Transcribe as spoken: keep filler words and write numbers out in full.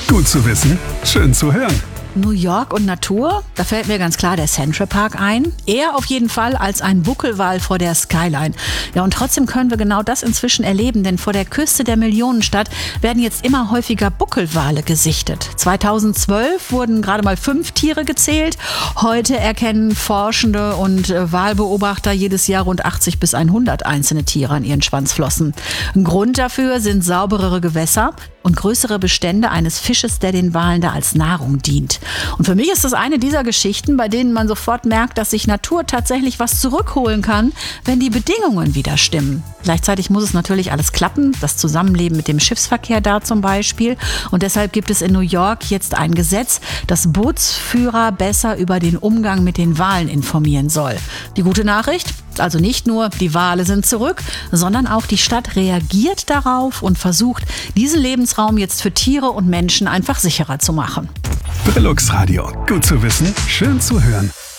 Gut zu wissen, schön zu hören. New York und Natur, da fällt mir ganz klar der Central Park ein. Eher auf jeden Fall als ein Buckelwal vor der Skyline. Ja, und trotzdem können wir genau das inzwischen erleben, denn vor der Küste der Millionenstadt werden jetzt immer häufiger Buckelwale gesichtet. zweitausendzwölf wurden gerade mal fünf Tiere gezählt. Heute erkennen Forschende und Walbeobachter jedes Jahr rund achtzig bis hundert einzelne Tiere an ihren Schwanzflossen. Ein Grund dafür sind sauberere Gewässer und größere Bestände eines Fisches, der den Walen da als Nahrung dient. Und für mich ist das eine dieser Geschichten, bei denen man sofort merkt, dass sich Natur tatsächlich was zurückholen kann, wenn die Bedingungen wieder stimmen. Gleichzeitig muss es natürlich alles klappen, das Zusammenleben mit dem Schiffsverkehr da zum Beispiel. Und deshalb gibt es in New York jetzt ein Gesetz, das Bootsführer besser über den Umgang mit den Walen informieren soll. Die gute Nachricht? Also nicht nur, die Wale sind zurück, sondern auch die Stadt reagiert darauf und versucht, diesen Lebensraum jetzt für Tiere und Menschen einfach sicherer zu machen. Brillux Radio. Gut zu wissen, schön zu hören.